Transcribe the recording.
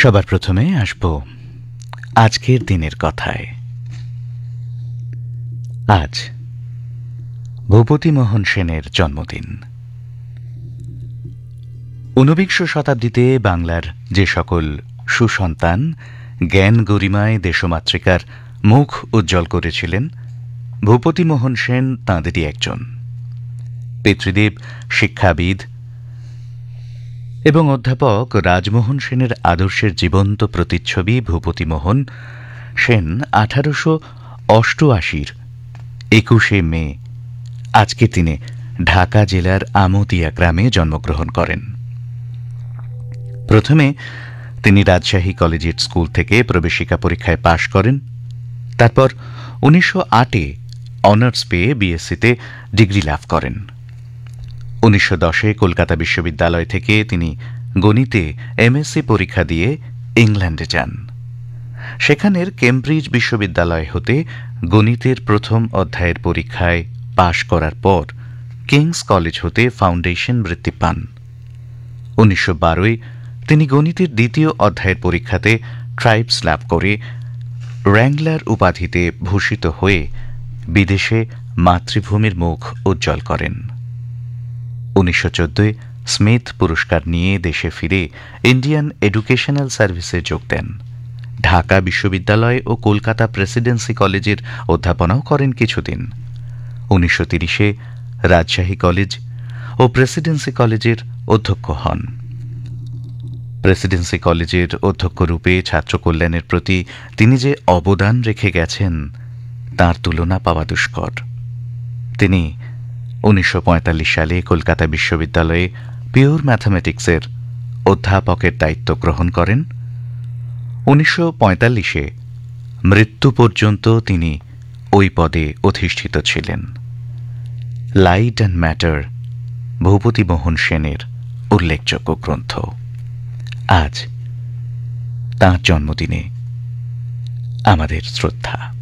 সবার প্রথমে আসব আজকের দিনের কথায়। আজ ভূপতিমোহন সেনের জন্মদিন। ঊনবিংশ শতাব্দীতে বাংলার যে সকল সুসন্তান জ্ঞান গরিমায় দেশমাতৃকার মুখ উজ্জ্বল করেছিলেন, ভূপতিমোহন সেন তাঁদেরই একজন। পিতৃদেব শিক্ষাবিদ এবং অধ্যাপক রাজমোহন সেনের আদর্শের জীবন্ত প্রতিচ্ছবি ভূপতিমোহন সেন 1888 21শে মে আজকের দিনে ঢাকা জেলার আমতিয়া গ্রামে জন্মগ্রহণ করেন। প্রথমে তিনি রাজশাহী কলেজিয়েট স্কুল থেকে প্রবেশিকা পরীক্ষায় পাশ করেন। তারপর 1908-এ অনার্স পেয়ে বিএসসিতে ডিগ্রি লাভ করেন। 1910-এ কলকাতা বিশ্ববিদ্যালয় থেকে তিনি গণিতে এমএসসি পরীক্ষা দিয়ে ইংল্যান্ডে যান। সেখানের কেমব্রিজ বিশ্ববিদ্যালয় হতে গণিতের প্রথম অধ্যায়ের পরীক্ষায় পাশ করার পর কিংস কলেজ হতে ফাউন্ডেশন বৃত্তি পান। 1912-এ তিনি গণিতের দ্বিতীয় অধ্যায়ের পরীক্ষাতে ট্রাইপস লাভ করে র্যাংলার উপাধিতে ভূষিত হয়ে বিদেশে মাতৃভূমির মুখ উজ্জ্বল করেন। 1914-এ স্মিথ পুরস্কার নিয়ে দেশে ফিরে ইন্ডিয়ান এডুকেশনাল সার্ভিসে যোগ দেন। ঢাকা বিশ্ববিদ্যালয় ও কলকাতা প্রেসিডেন্সি কলেজের অধ্যাপনাও করেন কিছুদিন। 1930-এ রাজশাহী কলেজ ও প্রেসিডেন্সি কলেজের অধ্যক্ষ হন। প্রেসিডেন্সি কলেজের অধ্যক্ষ রূপে ছাত্র কল্যাণের প্রতি তিনি যে অবদান রেখে গেছেন তার তুলনা পাওয়া দুষ্কর। তিনি 1945 সালে কলকাতা বিশ্ববিদ্যালয়ে পিওর ম্যাথামেটিক্সের অধ্যাপকের দায়িত্ব গ্রহণ করেন। 1945-এ মৃত্যু পর্যন্ত তিনি ওই পদে অধিষ্ঠিত ছিলেন। লাইট অ্যান্ড ম্যাটার ভূপতিমোহন সেনের উল্লেখযোগ্য গ্রন্থ। আজ তাঁর জন্মদিনে আমাদের শ্রদ্ধা।